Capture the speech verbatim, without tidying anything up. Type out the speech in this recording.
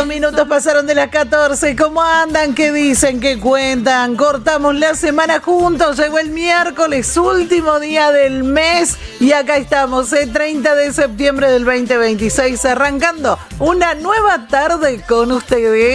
Dos minutos pasaron de las catorce. ¿Cómo andan? ¿Qué dicen? ¿Qué cuentan? Cortamos la semana juntos. Llegó el miércoles, último día del mes. Y acá estamos, el treinta de septiembre del veinte veintiséis, arrancando una nueva tarde con ustedes.